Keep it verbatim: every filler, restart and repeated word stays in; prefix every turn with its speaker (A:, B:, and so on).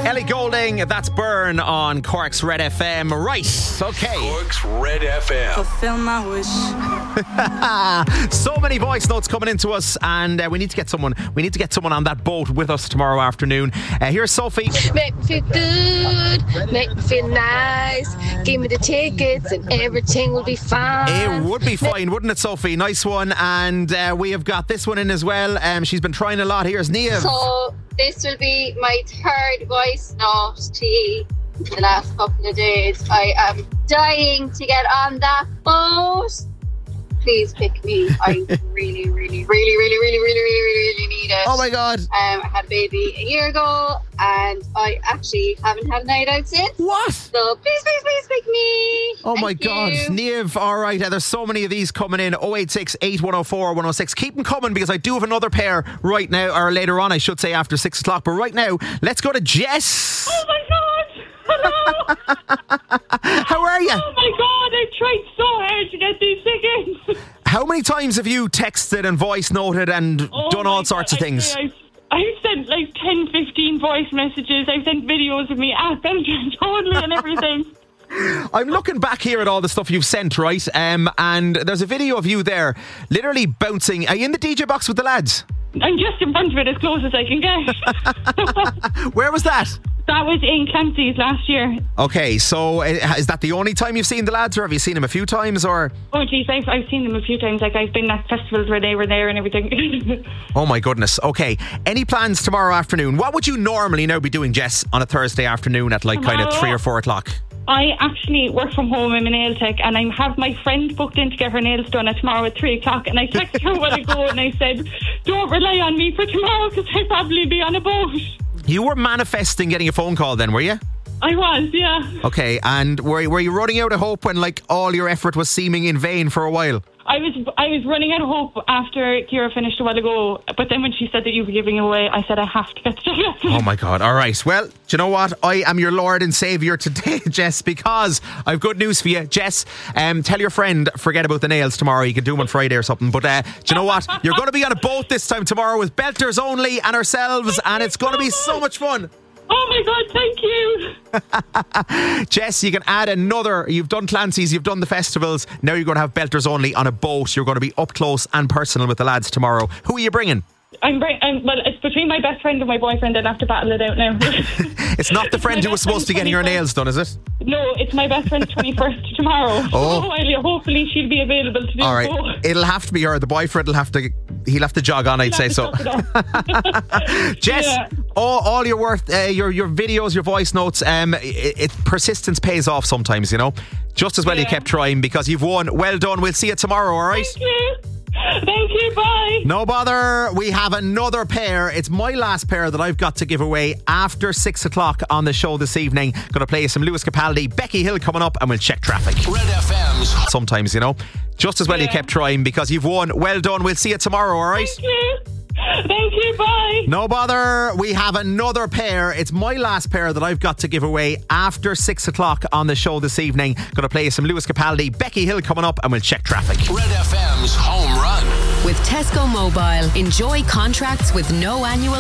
A: Ellie Goulding, that's Burn on Cork's Red F M. Right, okay.
B: Cork's Red F M.
C: Fulfill my wish.
A: So many voice notes coming into us, and uh, we need to get someone. We need to get someone on that boat with us tomorrow afternoon. Uh, here's Sophie.
D: Make me feel good, make me feel nice. Give me the tickets, and everything will be fine.
A: It would be fine, wouldn't it, Sophie? Nice one. And uh, we have got this one in as well. Um, she's been trying a lot. Here's Niamh.
E: So this will be my third voice note to you the last couple of days. I am dying to get on that boat. Please pick me. I really, really, really, really, really, really, really, really need it.
A: Oh my God.
E: Um, I had a baby a year ago and I actually haven't had a night out since.
A: What?
E: So please, please, please pick me.
A: Oh
E: Thank
A: my God.
E: you.
A: Niamh, all right. Uh, there's so many of these coming in. oh eight six, eight one oh four, one oh six. Keep them coming because I do have another pair right now, or later on, I should say, after six o'clock. But right now, let's go to Jess.
F: Oh my God. Hello.
A: How are you?
F: Oh my God, I tried so hard to get these tickets.
A: How many times have you texted and voice noted and
F: Oh
A: done
F: my
A: all sorts
F: God,
A: of things?
F: I, I've, I've sent like ten, fifteen voice messages. I've sent videos of me at Belgium totally and everything.
A: I'm looking back here at all the stuff you've sent, right? Um, and there's a video of you there, literally bouncing. Are you in the D J box with the lads?
F: I'm just in front of it as close as I can get.
A: Where was that?
F: That was in Clancy's last year.
A: Okay, so uh, is that the only time you've seen the lads, or have you seen them a few times, or?
F: Oh geez, I've, I've seen them a few times. Like I've been at festivals where they were there and everything.
A: Oh my goodness. Okay, any plans tomorrow afternoon? What would you normally now be doing, Jess, on a Thursday afternoon at like kind of
F: Tomorrow?
A: three or four o'clock?
F: I actually work from home. I'm a nail tech, and I have my friend booked in to get her nails done at tomorrow at three o'clock. And I texted her a while ago, and I said, "Don't rely on me for tomorrow because I'll probably be on a boat."
A: You were manifesting getting a phone call then, were you?
F: I was, yeah.
A: Okay, and were, were you running out of hope when like all your effort was seeming in vain for a while?
F: I was I was running out of hope after Ciara finished a while ago, but then when she said that you were giving away, I said I have to get the tickets.
A: Oh my God. All right. Well, do you know what? I am your Lord and Saviour today, Jess, because I've good news for you. Jess, um, tell your friend, forget about the nails tomorrow. You can do them on Friday or something. But uh, do you know what? You're going to be on a boat this time tomorrow with Belters Only and ourselves, and it's going to be so much fun.
F: Oh my God, thank you.
A: Jess, you can add another. You've done Clancy's, you've done the festivals. Now you're going to have Belters Only on a boat. You're going to be up close and personal with the lads tomorrow. Who are you bringing?
F: I'm, bring, I'm well. It's between my best friend and my boyfriend. I'd have to battle it out now.
A: It's not the friend who was supposed to be getting her nails done, is it?
F: No, it's my best friend's twenty-first tomorrow.
A: Oh.
F: So I'll- hopefully she'll be available to do
A: All right,
F: both.
A: it'll have to be her. The boyfriend will have to. He'll have to jog on. I'd say so. Jess,
F: Yeah.
A: all, all your worth, uh, your your videos, your voice notes. Um, it, it persistence pays off sometimes. You know, just as well you
F: Yeah.
A: kept trying because you've won. Well done. We'll see you tomorrow. All right.
F: Thank you. Thank you. Bye.
A: No bother. We have another pair. It's my last pair that I've got to give away after six o'clock on the show this evening. Going to play some Lewis Capaldi, Becky Hill coming up, and we'll check traffic.
B: Red F M's.
A: Sometimes, you know, just as well you
F: Yeah.
A: kept trying because you've won. Well done. We'll see you tomorrow. All right.
F: Thank you. Thank you. Bye.
A: No bother. We have another pair. It's my last pair that I've got to give away after six o'clock on the show this evening. Going to play some Lewis Capaldi, Becky Hill coming up, and we'll check traffic.
B: Red F M's home run.
G: With Tesco Mobile, enjoy contracts with no annual